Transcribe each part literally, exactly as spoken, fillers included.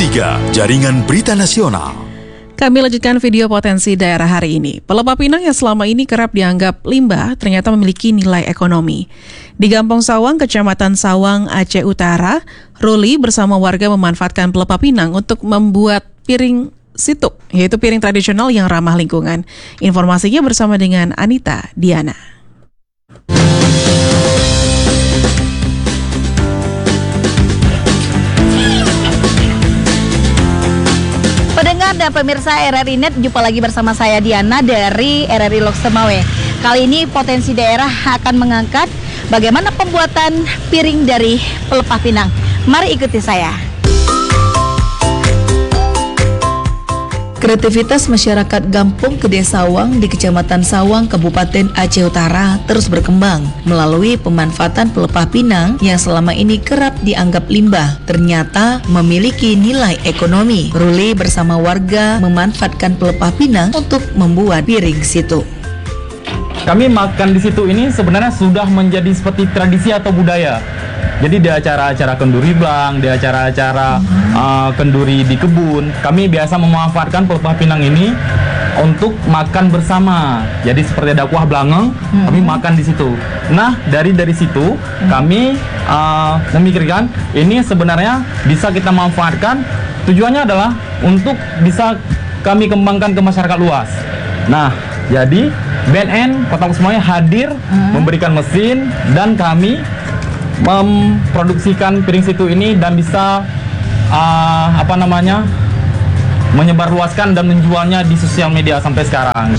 tiga Jaringan Berita Nasional. Kami lanjutkan video potensi daerah hari ini. Pelepah pinang yang selama ini kerap dianggap limbah ternyata memiliki nilai ekonomi. Di Gampong Sawang, Kecamatan Sawang, Aceh Utara, Ruli bersama warga memanfaatkan pelepah pinang untuk membuat piring situk, yaitu piring tradisional yang ramah lingkungan. Informasinya bersama dengan Anita Diana. Pendengar dan pemirsa R R I Net, jumpa lagi bersama saya Diana dari R R I Lok Semawe. Kali ini potensi daerah akan mengangkat bagaimana pembuatan piring dari pelepah pinang. Mari ikuti saya. Kreativitas masyarakat Gampong Gede Sawang di Kecamatan Sawang, Kabupaten Aceh Utara terus berkembang melalui pemanfaatan pelepah pinang yang selama ini kerap dianggap limbah, ternyata memiliki nilai ekonomi. Ruli bersama warga memanfaatkan pelepah pinang untuk membuat piring situ. Kami makan di situ ini sebenarnya sudah menjadi seperti tradisi atau budaya. Jadi di acara-acara kenduri blang, di acara-acara uh, kenduri di kebun, kami biasa memanfaatkan pelepah pinang ini untuk makan bersama. Jadi seperti ada kuah blangeng, hmm. kami makan di situ. Nah, dari dari situ hmm. kami uh, memikirkan ini sebenarnya bisa kita manfaatkan. Tujuannya adalah untuk bisa kami kembangkan ke masyarakat luas. Nah, jadi B N N Kota Lok Semawe hadir hmm. memberikan mesin dan kami memproduksikan piring situ ini dan bisa uh, apa namanya menyebarluaskan dan menjualnya di sosial media sampai sekarang.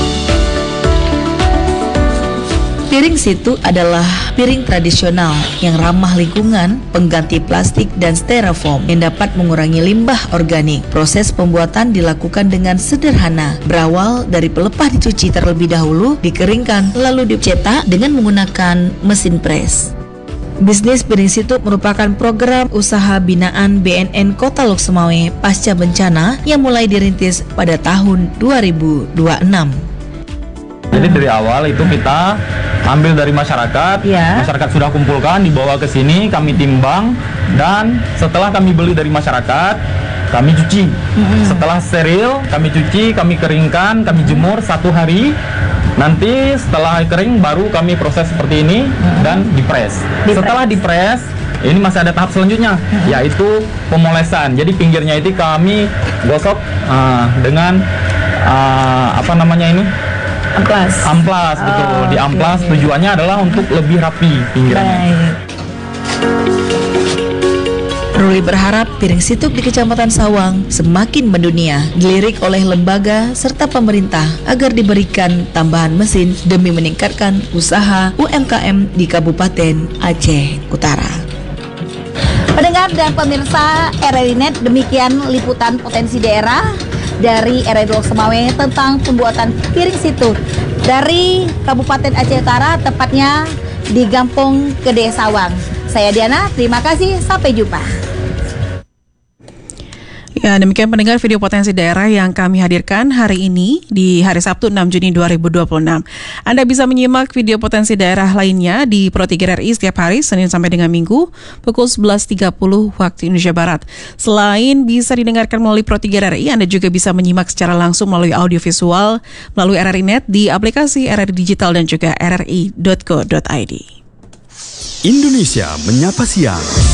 Piring situ adalah piring tradisional yang ramah lingkungan, pengganti plastik dan styrofoam yang dapat mengurangi limbah organik. Proses pembuatan dilakukan dengan sederhana, berawal dari pelepah dicuci terlebih dahulu, dikeringkan, lalu dicetak dengan menggunakan mesin pres. Bisnis piring situ merupakan program usaha binaan B N N Kota Lok Semawe pasca bencana yang mulai dirintis pada tahun dua ribu dua puluh enam. Jadi dari awal itu kita ambil dari masyarakat, ya. Masyarakat sudah kumpulkan, dibawa ke sini, kami timbang, dan setelah kami beli dari masyarakat, kami cuci. Mm-hmm. Setelah steril, kami cuci, kami keringkan, kami jemur satu hari. Nanti setelah kering baru kami proses seperti ini hmm. dan dipres. Dipres. Setelah dipres, ini masih ada tahap selanjutnya, hmm. yaitu pemolesan. Jadi pinggirnya itu kami gosok uh, dengan uh, apa namanya ini? Amplas. Amplas, oh, betul. Di amplas okay. Tujuannya adalah untuk lebih rapi pinggirnya. Baik. Ruli berharap piring situk di Kecamatan Sawang semakin mendunia, dilirik oleh lembaga serta pemerintah agar diberikan tambahan mesin demi meningkatkan usaha U M K M di Kabupaten Aceh Utara. Pendengar dan pemirsa R R I Net, demikian liputan potensi daerah dari R R I Lok Semawe tentang pembuatan piring situk dari Kabupaten Aceh Utara, tepatnya di Gampong Gede Sawang. Saya Diana, terima kasih, sampai jumpa. Ya, demikian pendengar video potensi daerah yang kami hadirkan hari ini di hari Sabtu enam Juni dua ribu dua puluh enam. Anda bisa menyimak video potensi daerah lainnya di Pro tiga R I setiap hari Senin sampai dengan Minggu pukul sebelas tiga puluh waktu Indonesia Barat. Selain bisa didengarkan melalui Pro tiga R I, Anda juga bisa menyimak secara langsung melalui audio visual melalui R R I Net di aplikasi R R I Digital dan juga r r i dot co dot i d. Indonesia Menyapa Siang.